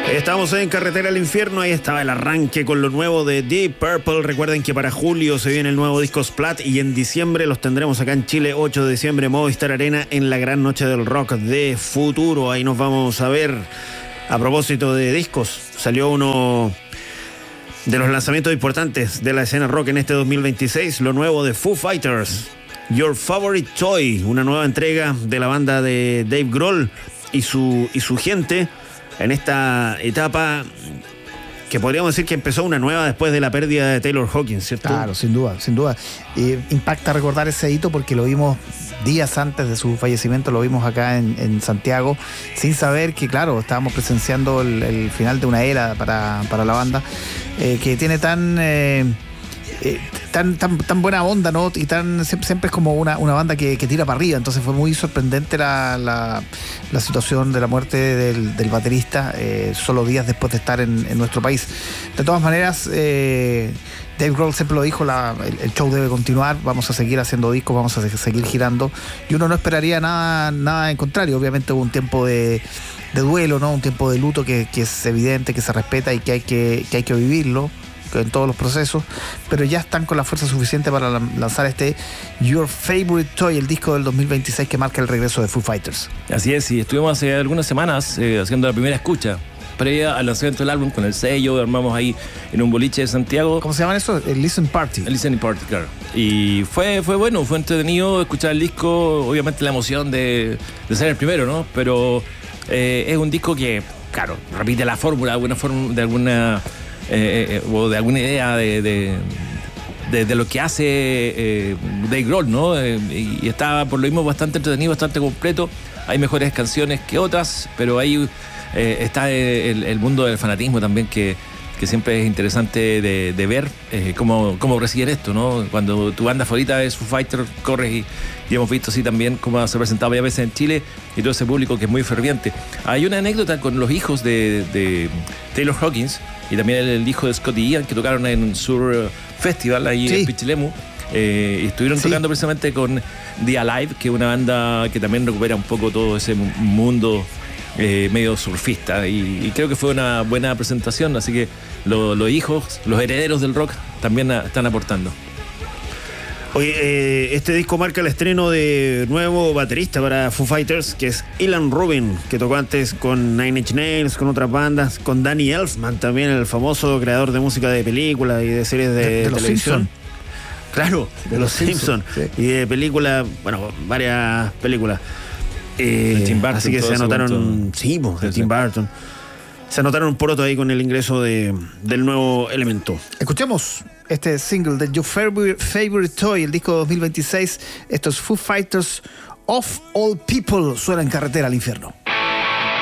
Estamos en Carretera al Infierno. Ahí estaba el arranque con lo nuevo de Deep Purple. Recuerden que para julio se viene el nuevo disco Splat y en diciembre los tendremos acá en Chile, 8 de diciembre, Movistar Arena, en la gran noche del rock de Futuro. Ahí nos vamos a ver. A propósito de discos, salió uno de los lanzamientos importantes de la escena rock en este 2026, lo nuevo de Foo Fighters, Your Favorite Toy, una nueva entrega de la banda de Dave Grohl y su gente en esta etapa que podríamos decir que empezó una nueva después de la pérdida de Taylor Hawkins, ¿cierto? Claro, sin duda. Impacta recordar ese hito porque lo vimos días antes de su fallecimiento, lo vimos acá en Santiago, sin saber que, claro, estábamos presenciando el final de una era para la banda, que tiene tan buena onda, ¿no? Y siempre es como una banda que tira para arriba. Entonces fue muy sorprendente la situación de la muerte del baterista, solo días después de estar en nuestro país. De todas maneras, Dave Grohl siempre lo dijo, el show debe continuar, vamos a seguir haciendo discos, vamos a seguir girando, y uno no esperaría nada en contrario. Obviamente hubo un tiempo de duelo, ¿no? Un tiempo de luto que es evidente, que se respeta y que hay que vivirlo en todos los procesos, pero ya están con la fuerza suficiente para lanzar este Your Favorite Toy, el disco del 2026 que marca el regreso de Foo Fighters. Así es, y estuvimos hace algunas semanas haciendo la primera escucha previa al lanzamiento del álbum con el sello, armamos ahí en un boliche de Santiago. ¿Cómo se llama eso? El Listening Party. El Listening Party, claro. Y fue bueno, fue entretenido escuchar el disco, obviamente la emoción de ser el primero, ¿no? Pero es un disco que, claro, repite la fórmula de alguna o de alguna idea de lo que hace Dave Grohl, ¿no? Y está por lo mismo bastante entretenido, bastante completo. Hay mejores canciones que otras, pero ahí está el mundo del fanatismo también, que siempre es interesante de ver cómo reciben esto, ¿no? Cuando tu banda favorita es Foo Fighters, corres y hemos visto así también cómo se ha presentado varias veces en Chile y todo ese público que es muy ferviente. Hay una anécdota con los hijos de Taylor Hawkins y también el hijo de Scotty Ian, que tocaron en Sur Festival ahí en Pichilemu. Estuvieron tocando precisamente con The Alive, que es una banda que también recupera un poco todo ese mundo medio surfista, y creo que fue una buena presentación, así que los hijos, los herederos del rock también están aportando. Oye, este disco marca el estreno de nuevo baterista para Foo Fighters, que es Ilan Rubin, que tocó antes con Nine Inch Nails, con otras bandas, con Danny Elfman también, el famoso creador de música de películas y de series de televisión. Claro, de los Simpsons. Sí. Y de películas, bueno, varias películas. Tim Burton, así que se anotaron, de Tim Burton. Se anotaron un poroto ahí con el ingreso del nuevo elemento. Escuchemos este single de Your Favorite Toy, el disco 2026. Estos Foo Fighters, Of All People, suena en Carretera al Infierno.